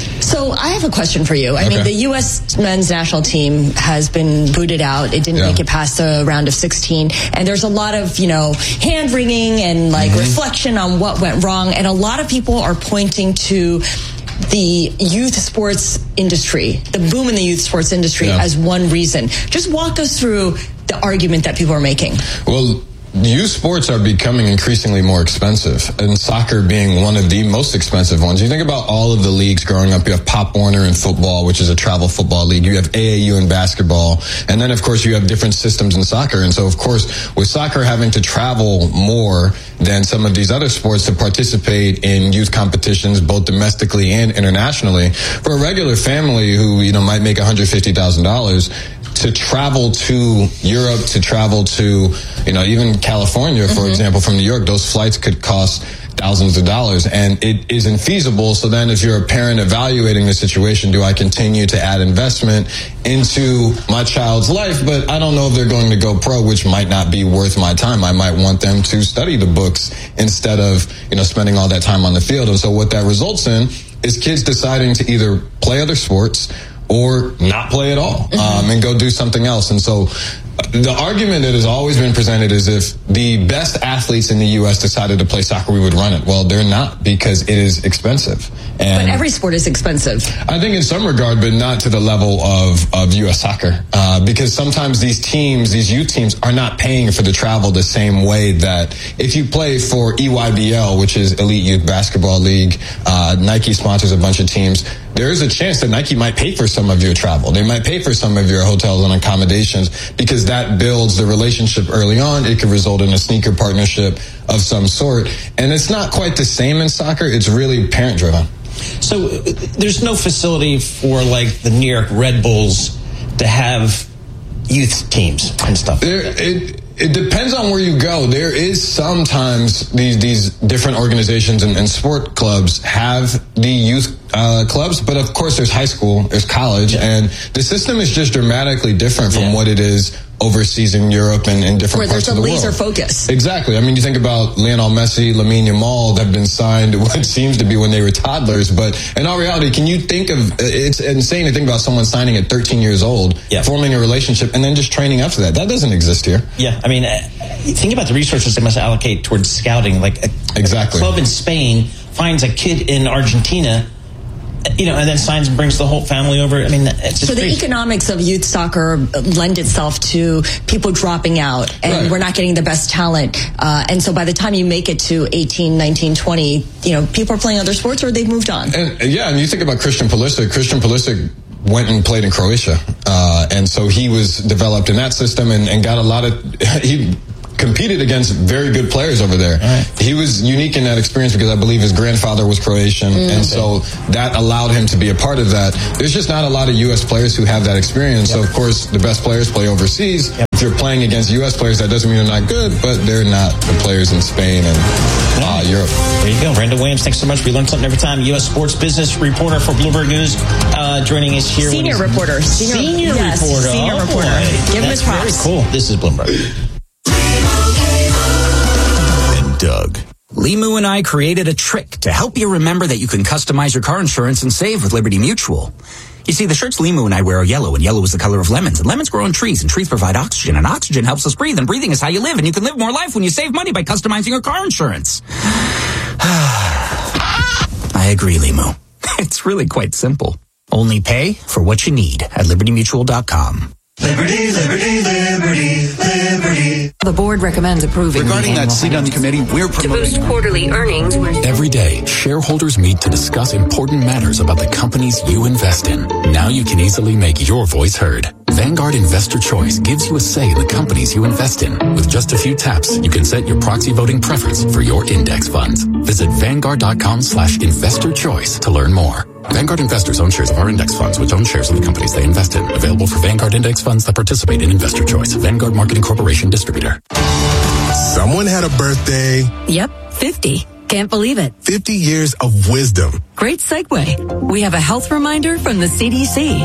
So I have a question for you. I mean, the U.S. men's national team has been booted out. It didn't make it past the round of 16. And there's a lot of, hand-wringing and, reflection on what went wrong. And a lot of people are pointing to the youth sports industry, the boom in the youth sports industry as one reason. Just walk us through the argument that people are making. Well, youth sports are becoming increasingly more expensive, and soccer being one of the most expensive ones. You think about all of the leagues growing up. You have Pop Warner in football, which is a travel football league. You have AAU in basketball. And then, of course, you have different systems in soccer. And so, of course, with soccer having to travel more than some of these other sports to participate in youth competitions, both domestically and internationally, for a regular family who, might make $150,000, to travel to Europe, to travel to, even California, for example, from New York, those flights could cost thousands of dollars, and it is infeasible. So then if you're a parent evaluating the situation, do I continue to add investment into my child's life? But I don't know if they're going to go pro, which might not be worth my time. I might want them to study the books instead of, spending all that time on the field. And so what that results in is kids deciding to either play other sports or not play at all, and go do something else. And so the argument that has always been presented is if the best athletes in the U.S. decided to play soccer, we would run it. Well, they're not, because it is expensive. And but every sport is expensive. I think in some regard, but not to the level of U.S. soccer. Because sometimes these teams, these youth teams, are not paying for the travel the same way that if you play for EYBL, which is Elite Youth Basketball League, Nike sponsors a bunch of teams, there is a chance that Nike might pay for some of your travel. They might pay for some of your hotels and accommodations, because that builds the relationship early on. It could result in a sneaker partnership of some sort. And it's not quite the same in soccer. It's really parent-driven. So there's no facility for, the New York Red Bulls to have youth teams and stuff? It depends on where you go. There is sometimes these different organizations and sport clubs have the youth clubs, but of course there's high school, there's college, and the system is just dramatically different from what it is overseas in Europe and in different parts of the world. Where there's a laser focus. Exactly. I mean, you think about Lionel Messi, Lamine Yamal, that have been signed what seems to be when they were toddlers, but in all reality, can you think of, it's insane to think about someone signing at 13 years old, forming a relationship, and then just training up to that. That doesn't exist here. Yeah, I mean, think about the resources they must allocate towards scouting. A club in Spain finds a kid in Argentina, and then signs and brings the whole family over. I mean, it's just so the economics of youth soccer lend itself to people dropping out, and we're not getting the best talent. And so by the time you make it to 18, 19, 20, people are playing other sports or they've moved on. And you think about Christian Pulisic. Christian Pulisic went and played in Croatia. And so he was developed in that system and got a lot of... He competed against very good players over there. Right. He was unique in that experience because I believe his grandfather was Croatian, and so that allowed him to be a part of that. There's just not a lot of U.S. players who have that experience. So, of course, the best players play overseas. If you're playing against U.S. players, that doesn't mean they're not good, but they're not the players in Spain and Europe. There you go. Randall Williams, thanks so much. We learn something every time. U.S. sports business reporter for Bloomberg News, joining us here. Senior reporter. Senior reporter. Give him his props. Very cool. This is Bloomberg. Doug. Limu and I created a trick to help you remember that you can customize your car insurance and save with Liberty Mutual. You see, the shirts Limu and I wear are yellow, and yellow is the color of lemons. And lemons grow on trees, and trees provide oxygen, and oxygen helps us breathe, and breathing is how you live, and you can live more life when you save money by customizing your car insurance. I agree, Limu. It's really quite simple. Only pay for what you need at libertymutual.com. Liberty, liberty, liberty, liberty. The board recommends approving. Regarding that seat on the committee, we're promoting. To boost quarterly earnings. Every day, shareholders meet to discuss important matters about the companies you invest in. Now you can easily make your voice heard. Vanguard Investor Choice gives you a say in the companies you invest in. With just a few taps, you can set your proxy voting preference for your index funds. Visit Vanguard.com/investor choice to learn more. Vanguard investors own shares of our index funds, which own shares of the companies they invest in. Available for Vanguard index funds that participate in Investor Choice. Vanguard Marketing Corporation distributor. Someone had a birthday. Yep, 50. Can't believe it. 50 years of wisdom. Great segue. We have a health reminder from the CDC.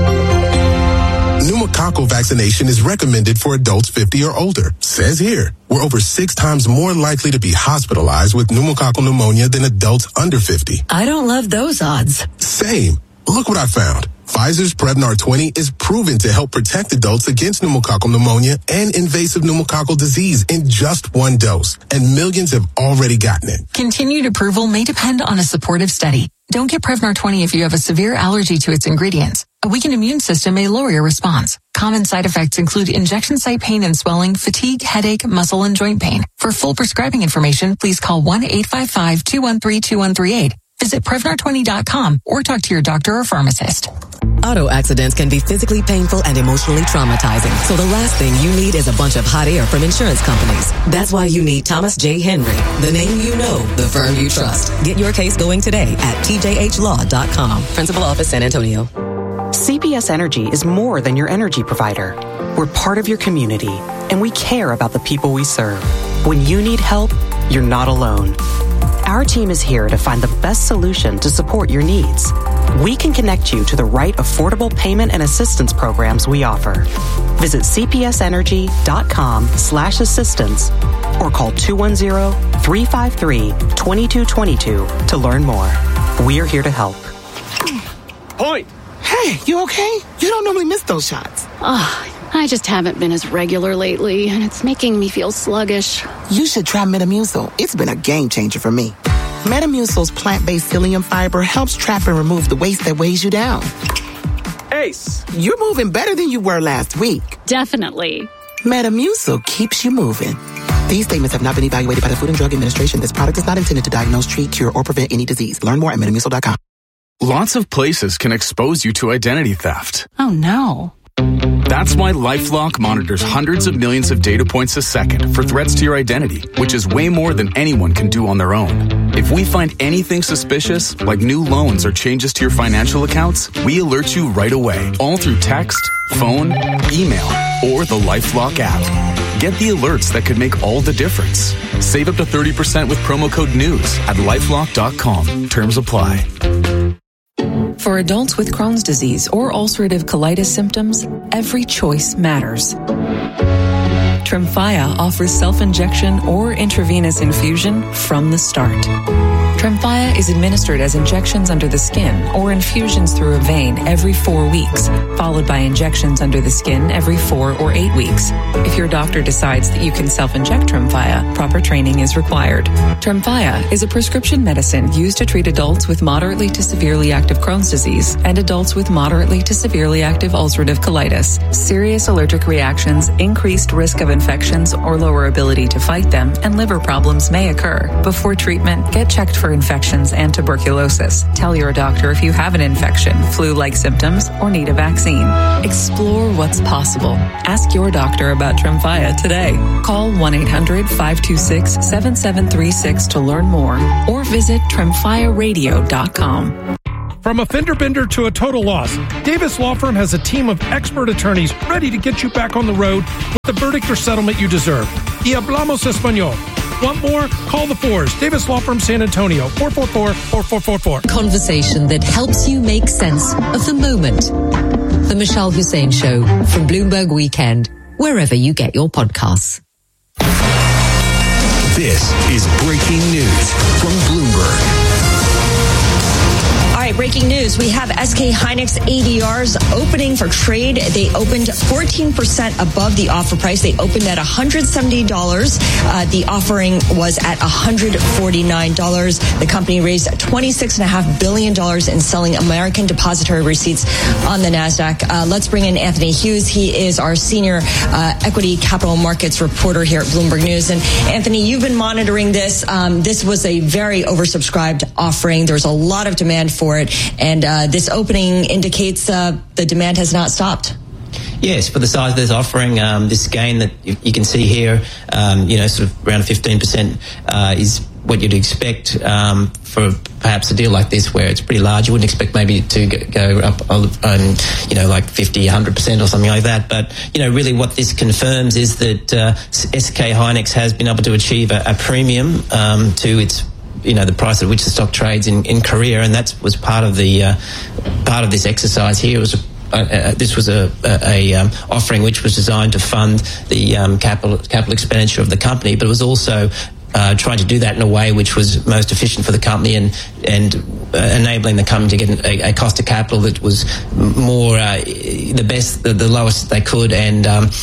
Pneumococcal vaccination is recommended for adults 50 or older. Says here, we're over 6 times more likely to be hospitalized with pneumococcal pneumonia than adults under 50. I don't love those odds. Same. Look what I found. Pfizer's Prevnar 20 is proven to help protect adults against pneumococcal pneumonia and invasive pneumococcal disease in just 1 dose, and millions have already gotten it. Continued approval may depend on a supportive study. Don't get Prevnar 20 if you have a severe allergy to its ingredients. A weakened immune system may lower your response. Common side effects include injection site pain and swelling, fatigue, headache, muscle, and joint pain. For full prescribing information, please call 1-855-213-2138. Visit Prevnar20.com or talk to your doctor or pharmacist. Auto accidents can be physically painful and emotionally traumatizing. So the last thing you need is a bunch of hot air from insurance companies. That's why you need Thomas J. Henry, the name you know, the firm you trust. Get your case going today at tjhlaw.com. Principal Office, San Antonio. CPS Energy is more than your energy provider. We're part of your community, and we care about the people we serve. When you need help, you're not alone. Our team is here to find the best solution to support your needs. We can connect you to the right affordable payment and assistance programs we offer. Visit cpsenergy.com/assistance or call 210-353-2222 to learn more. We're here to help. Point. Hey, you okay? You don't normally miss those shots. I just haven't been as regular lately, and it's making me feel sluggish. You should try Metamucil. It's been a game changer for me. Metamucil's plant-based psyllium fiber helps trap and remove the waste that weighs you down. Ace, you're moving better than you were last week. Definitely. Metamucil keeps you moving. These statements have not been evaluated by the Food and Drug Administration. This product is not intended to diagnose, treat, cure, or prevent any disease. Learn more at Metamucil.com. Lots of places can expose you to identity theft. Oh, no. That's why LifeLock monitors hundreds of millions of data points a second for threats to your identity, which is way more than anyone can do on their own. If we find anything suspicious, like new loans or changes to your financial accounts, we alert you right away, all through text, phone, email, or the LifeLock app. Get the alerts that could make all the difference. Save up to 30% with promo code NEWS at LifeLock.com. Terms apply. For adults with Crohn's disease or ulcerative colitis symptoms, every choice matters. Tremfya offers self-injection or intravenous infusion from the start. Tremfya is administered as injections under the skin or infusions through a vein every 4 weeks, followed by injections under the skin every 4 or 8 weeks. If your doctor decides that you can self-inject Tremfya, proper training is required. Tremfya is a prescription medicine used to treat adults with moderately to severely active Crohn's disease and adults with moderately to severely active ulcerative colitis. Serious allergic reactions, increased risk of infections or lower ability to fight them, and liver problems may occur. Before treatment, get checked for infections and tuberculosis. Tell your doctor if you have an infection, flu-like symptoms, or need a vaccine. Explore what's possible. Ask your doctor about Tremfya today. Call 1-800-526-7736 to learn more or visit TremfyaRadio.com. From a fender bender to a total loss, Davis Law Firm has a team of expert attorneys ready to get you back on the road with the verdict or settlement you deserve. Y hablamos español. Want more? Call the Fours. Davis Law Firm, San Antonio, 444-4444. Conversation that helps you make sense of the moment. The Michelle Hussein Show from Bloomberg Weekend, wherever you get your podcasts. This is breaking news from Bloomberg. All right, breaking news. We have SK Hynix ADRs opening for trade. They opened 14% above the offer price. They opened at $170. The offering was at $149. The company raised $26.5 billion in selling American depository receipts on the NASDAQ. Let's bring in Anthony Hughes. He is our senior equity capital markets reporter here at Bloomberg News. And Anthony, you've been monitoring this. This was a very oversubscribed offering. There's a lot of demand for it, and this opening indicates the demand has not stopped. Yes, for the size of this offering, this gain that you can see here, sort of around 15% is what you'd expect for perhaps a deal like this where it's pretty large. You wouldn't expect maybe to go up, like 50, 100% or something like that. But, really what this confirms is that SK Hynix has been able to achieve a premium to its the price at which the stock trades in Korea, and that was part of the part of this exercise here. It was this was a offering which was designed to fund the capital expenditure of the company, but it was also trying to do that in a way which was most efficient for the company and enabling the company to get a cost of capital that was more the lowest they could, and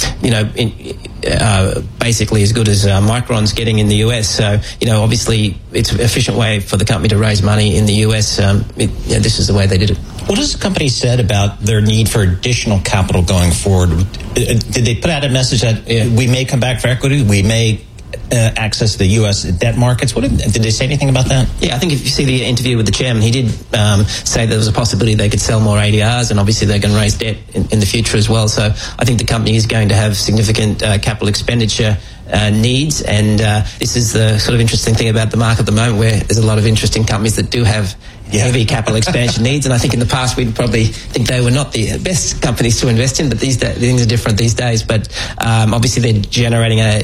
basically as good as Micron's getting in the US. So obviously it's an efficient way for the company to raise money in the US. This is the way they did it. What has the company said about their need for additional capital going forward? Did they put out a message that we may come back for equity, we may access the U.S. debt markets? Did they say anything about that? Yeah, I think if you see the interview with the chairman, he did say there was a possibility they could sell more ADRs, and obviously they're going to raise debt in the future as well. So I think the company is going to have significant capital expenditure needs, and this is the sort of interesting thing about the market at the moment, where there's a lot of interesting companies that do have heavy capital expansion needs, and I think in the past we'd probably think they were not the best companies to invest in, but these things are different these days. But obviously they're generating a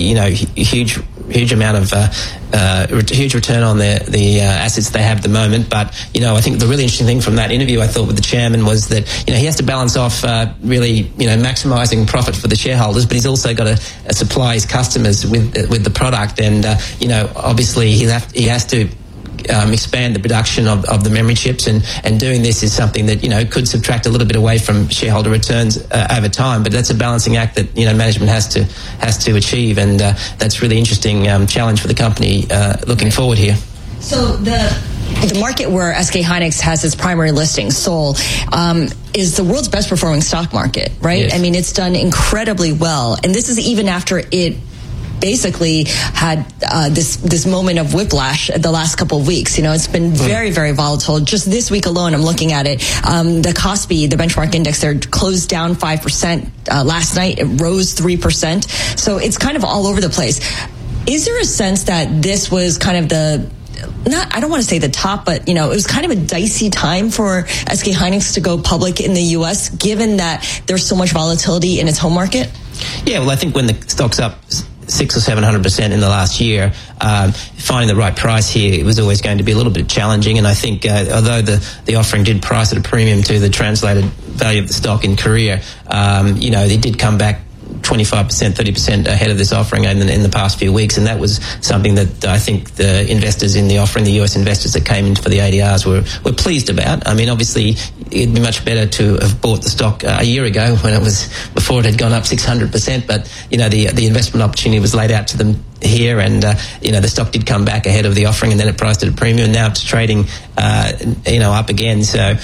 huge amount of huge return on the assets they have at the moment. But I think the really interesting thing from that interview, I thought, with the chairman was that he has to balance off really maximising profit for the shareholders, but he's also got to supply his customers with the product, and obviously he has to expand the production of the memory chips, and doing this is something that could subtract a little bit away from shareholder returns over time, but that's a balancing act that management has to achieve, and that's really interesting challenge for the company looking forward here. So the market where SK Hynix has its primary listing, Seoul, is the world's best performing stock market, right? Yes. I mean, it's done incredibly well, and this is even after it basically had this moment of whiplash the last couple of weeks. It's been very, very volatile. Just this week alone, I'm looking at it. The Kospi, the benchmark index, there closed down 5%. Last night, it rose 3%. So it's kind of all over the place. Is there a sense that this was kind of I don't want to say the top, but it was kind of a dicey time for SK Hynix to go public in the U.S., given that there's so much volatility in its home market? Yeah, well, I think when the stock's up 600 or 700% in the last year, finding the right price here, it was always going to be a little bit challenging. And I think although the offering did price at a premium to the translated value of the stock in Korea, it did come back 25%, 30% ahead of this offering in the past few weeks, and that was something that I think the investors in the offering, the US investors that came in for the ADRs, were pleased about. I mean, obviously, it'd be much better to have bought the stock a year ago before it had gone up 600%, but, the investment opportunity was laid out to them here, and the stock did come back ahead of the offering, and then it priced at a premium, and now it's trading up again. So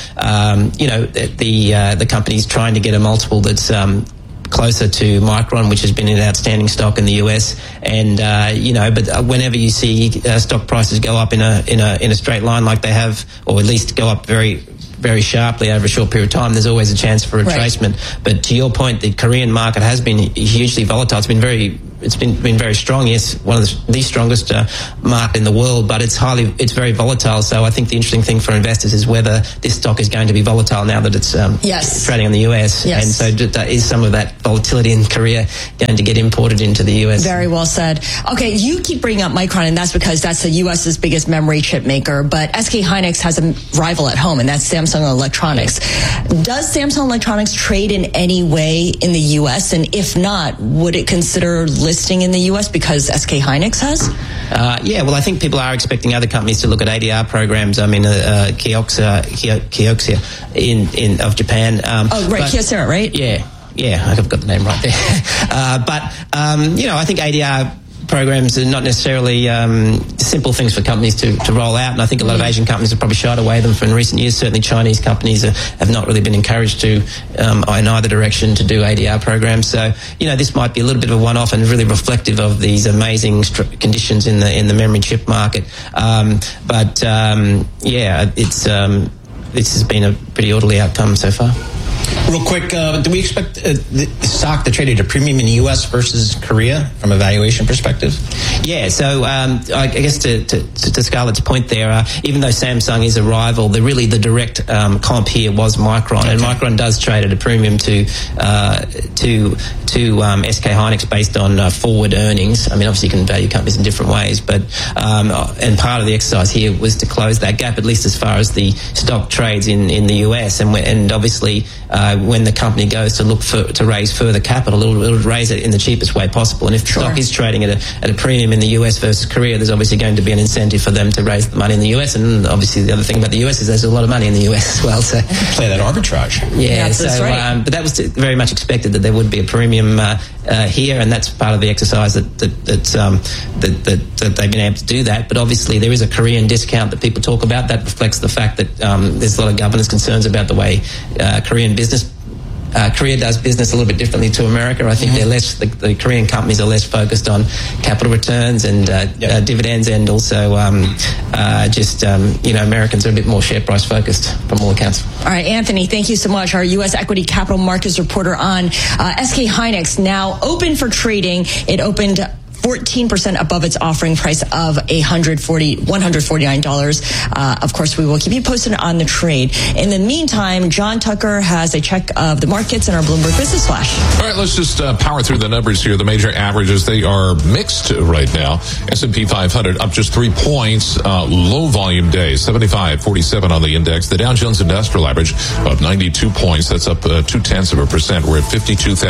the company's trying to get a multiple that's closer to Micron, which has been an outstanding stock in the US, and but whenever you see stock prices go up in a straight line like they have, or at least go up very very sharply over a short period of time, there's always a chance for retracement. Right. But to your point, the Korean market has been hugely volatile. It's been very strong. Yes, one of the strongest market in the world, but it's very volatile. So I think the interesting thing for investors is whether this stock is going to be volatile now that it's trading in the US. Yes. And so is some of that volatility in Korea going to get imported into the US? Very well said. Okay, you keep bringing up Micron, and that's because that's the US's biggest memory chip maker. But SK Hynix has a rival at home, and that's Samsung Electronics. Does Samsung Electronics trade in any way in the US? And if not, would it consider listing in the U.S. because SK Hynix has? Well, I think people are expecting other companies to look at ADR programs. I mean, Kioxia of Japan. Kyocera, right? Yeah, I've got the name right there. I think ADR programs are not necessarily simple things for companies to roll out, and I think a lot of Asian companies have probably shied away them in recent years. Certainly Chinese companies have not really been encouraged to in either direction to do ADR programs. So this might be a little bit of a one-off and really reflective of these amazing conditions in the memory chip market. This has been a pretty orderly outcome so far. Real quick, do we expect the stock to trade at a premium in the U.S. versus Korea from a valuation perspective? Yeah, so I guess to Scarlett's point there, even though Samsung is a rival, the direct comp here was Micron, and Micron does trade at a premium to SK Hynix based on forward earnings. I mean, obviously you can value companies in different ways, but and part of the exercise here was to close that gap, at least as far as the stock trades in the US, and obviously when the company goes to look to raise further capital, it'll raise it in the cheapest way possible. And if the stock is trading at a premium in the US versus Korea, there's obviously going to be an incentive for them to raise the money in the US. And obviously the other thing about the US is there's a lot of money in the US as well. So play that arbitrage. Yeah, that's right. But that was very much expected that there would be a premium here, and that's part of the exercise that they've been able to do that. But obviously there is a Korean discount that people talk about that reflects the fact that there's a lot of governance concerns about the way Korea does business a little bit differently to America. I think they're the Korean companies are less focused on capital returns and dividends, and also Americans are a bit more share price focused from all accounts. All right, Anthony, thank you so much. Our U.S. equity capital markets reporter on SK Hynix, now open for trading. It opened 14% above its offering price of $149. Of course, we will keep you posted on the trade. In the meantime, John Tucker has a check of the markets in our Bloomberg Business Flash. All right, let's just power through the numbers here. The major averages, they are mixed right now. S&P 500 up just 3 points. Low volume day, 75.47 on the index. The Dow Jones Industrial Average up 92 points. That's up 0.2%. We're at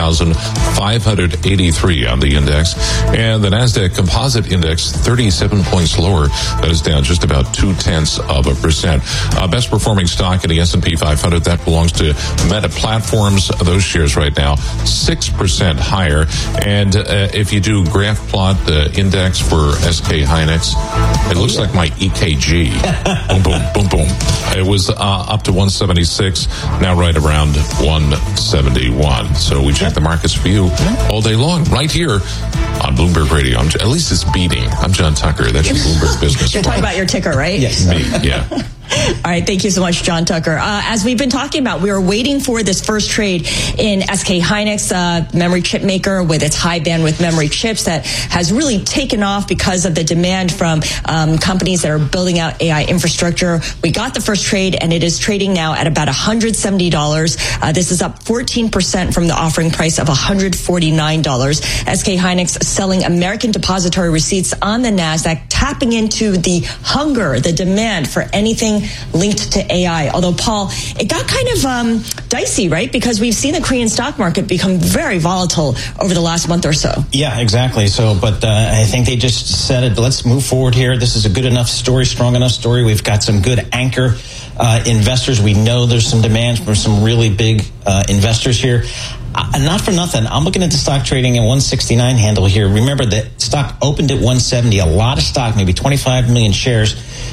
52,583 on the index. And the NASDAQ Composite Index, 37 points lower. That is down just about 0.2%. Best performing stock in the S&P 500, that belongs to Meta Platforms. Those shares right now, 6% higher. And if you do graph plot the index for SK Hynix, it looks like my EKG. Boom, boom, boom, boom. It was up to 176, now right around 171. So we check the markets for you all day long, right here on Bloomberg Radio. At least it's beating. I'm John Tucker. That's your Bloomberg Business. You're talking about your ticker, right? Yes. Me, yeah. All right, thank you so much, John Tucker. As we've been talking about, we were waiting for this first trade in SK Hynix, memory chip maker with its high bandwidth memory chips that has really taken off because of the demand from companies that are building out AI infrastructure. We got the first trade, and it is trading now at about $170. This is up 14% from the offering price of $149. SK Hynix selling American depository receipts on the NASDAQ, tapping into the hunger, the demand for anything anything linked to AI. Although, Paul, it got kind of dicey, right? Because we've seen the Korean stock market become very volatile over the last month or so. Yeah, exactly. So, but I think they just said it. Let's move forward here. This is a good enough story, strong enough story. We've got some good anchor investors. We know there's some demand for some really big investors here. Not for nothing, I'm looking at the stock trading at 169 handle here. Remember that stock opened at 170. A lot of stock, maybe 25 million shares,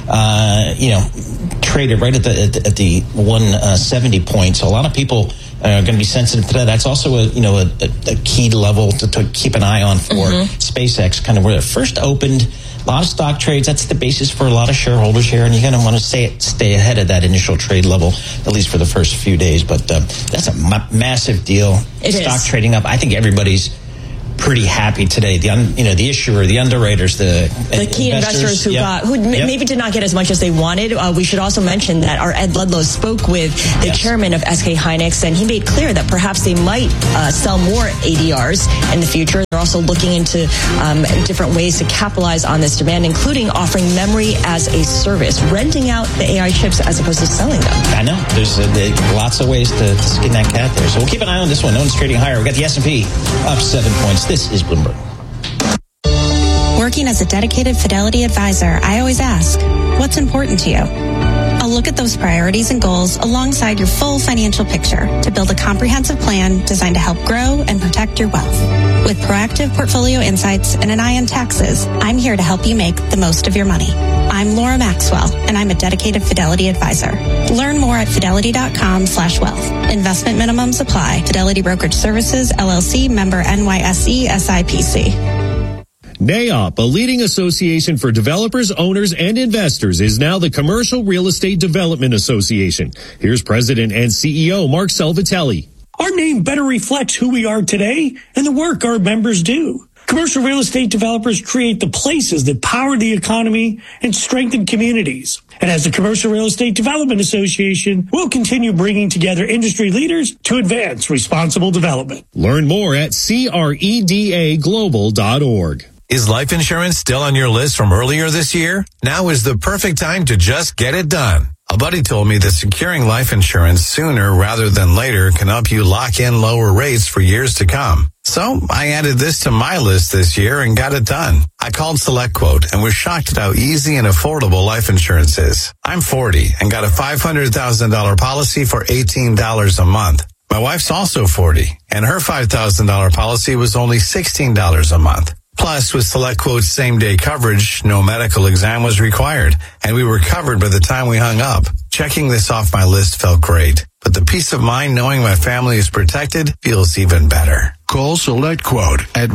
traded right at the 170 point. So a lot of people are going to be sensitive to that. That's also a key level to keep an eye on for SpaceX, kind of where it first opened. A lot of stock trades. That's the basis for a lot of shareholders here, and you're going to want to stay ahead of that initial trade level, at least for the first few days. But that's a massive deal. Stock trading up. I think everybody's pretty happy today. The issuer, the underwriters, the key investors who maybe did not get as much as they wanted. We should also mention that our Ed Ludlow spoke with the chairman of SK Hynix, and he made clear that perhaps they might sell more ADRs in the future. They're also looking into different ways to capitalize on this demand, including offering memory as a service, renting out the AI chips as opposed to selling them. I know. There's lots of ways to skin that cat there. So we'll keep an eye on this one. No one's trading higher. We got the S&P up 7 points. This is Bloomberg. Working as a dedicated Fidelity advisor, I always ask, what's important to you? I'll look at those priorities and goals alongside your full financial picture to build a comprehensive plan designed to help grow and protect your wealth. With proactive portfolio insights and an eye on taxes, I'm here to help you make the most of your money. I'm Laura Maxwell, and I'm a dedicated Fidelity advisor. Learn more at fidelity.com/wealth. Investment minimums apply. Fidelity Brokerage Services, LLC, member NYSE, SIPC. NAIOP, a leading association for developers, owners, and investors, is now the Commercial Real Estate Development Association. Here's President and CEO Mark Salvatelli. Our name better reflects who we are today and the work our members do. Commercial real estate developers create the places that power the economy and strengthen communities. And as the Commercial Real Estate Development Association, we'll continue bringing together industry leaders to advance responsible development. Learn more at credaglobal.org. Is life insurance still on your list from earlier this year? Now is the perfect time to just get it done. A buddy told me that securing life insurance sooner rather than later can help you lock in lower rates for years to come. So I added this to my list this year and got it done. I called SelectQuote and was shocked at how easy and affordable life insurance is. I'm 40 and got a $500,000 policy for $18 a month. My wife's also 40 and her $5,000 policy was only $16 a month. Plus, with SelectQuote's same-day coverage, no medical exam was required, and we were covered by the time we hung up. Checking this off my list felt great, but the peace of mind knowing my family is protected feels even better. Call SelectQuote at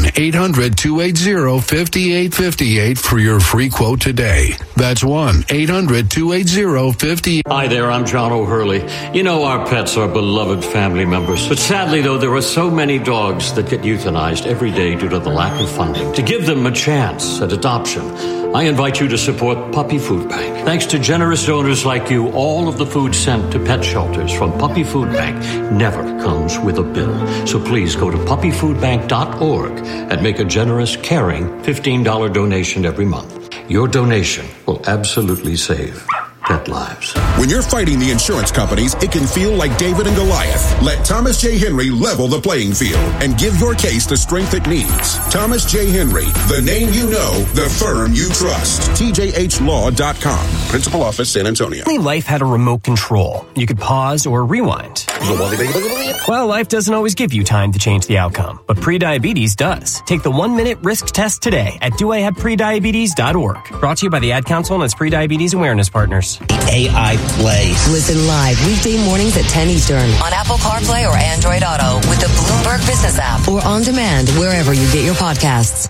1-800-280-5858 for your free quote today. That's 1-800-280-5858. Hi there, I'm John O'Hurley. You know our pets are beloved family members. But sadly, though, there are so many dogs that get euthanized every day due to the lack of funding. To give them a chance at adoption, I invite you to support Puppy Food Bank. Thanks to generous donors like you, all of the food sent to pet shelters from Puppy Food Bank never comes with a bill. So please go to puppyfoodbank.org and make a generous, caring $15 donation every month. Your donation will absolutely save pet lives. When you're fighting the insurance companies, it can feel like David and Goliath. Let Thomas J. Henry level the playing field and give your case the strength it needs. Thomas J. Henry, the name you know, the firm you trust. TJHLaw.com. Principal Office, San Antonio. Only life had a remote control. You could pause or rewind. Well, life doesn't always give you time to change the outcome, but prediabetes does. Take the 1-minute risk test today at doihaveprediabetes.org. Brought to you by the Ad Council and its Prediabetes Awareness Partners. The AI Plays. Listen live weekday mornings at 10 Eastern on Apple CarPlay or Android Auto with the Bloomberg Business app or on demand wherever you get your podcasts.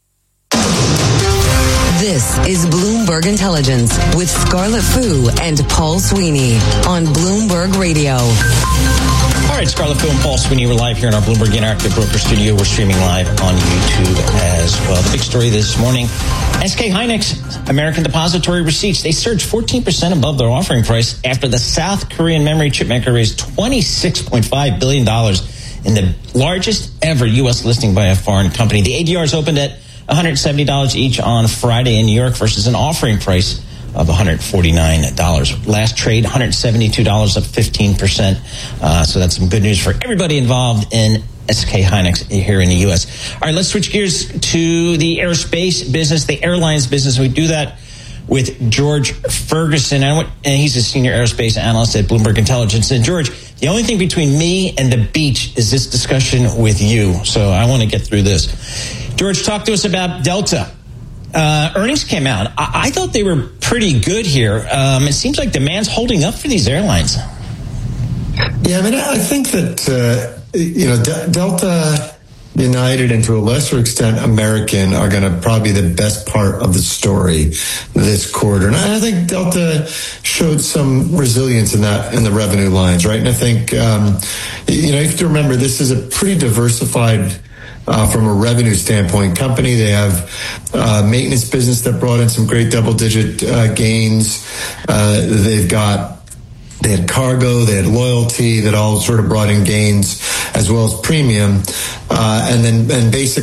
This is Bloomberg Intelligence with Scarlett Fu and Paul Sweeney on Bloomberg Radio. All right, Scarlett Fu and Paul Sweeney, we're live here in our Bloomberg Interactive Broker Studio. We're streaming live on YouTube as well. The big story this morning, SK Hynix, American Depository Receipts, they surged 14% above their offering price after the South Korean memory chip maker raised $26.5 billion in the largest ever U.S. listing by a foreign company. The ADRs opened at $170 each on Friday in New York versus an offering price of $149. Last trade, $172, up 15%. So that's some good news for everybody involved in SK Hynix here in the U.S. All right, let's switch gears to the aerospace business, the airlines business. We do that with George Ferguson, and he's a senior aerospace analyst at Bloomberg Intelligence. And George, the only thing between me and the beach is this discussion with you. So I want to get through this. George, talk to us about Delta. Earnings came out. I thought they were pretty good here. It seems like demand's holding up for these airlines. Yeah, I mean, I think that, Delta, United, and to a lesser extent American are going to probably be the best part of the story this quarter. And I think Delta showed some resilience in the revenue lines, right? And I think, you have to remember this is a pretty diversified from a revenue standpoint company. They have maintenance business that brought in some great double-digit gains. They had cargo, they had loyalty that all sort of brought in gains, as well as premium, and basically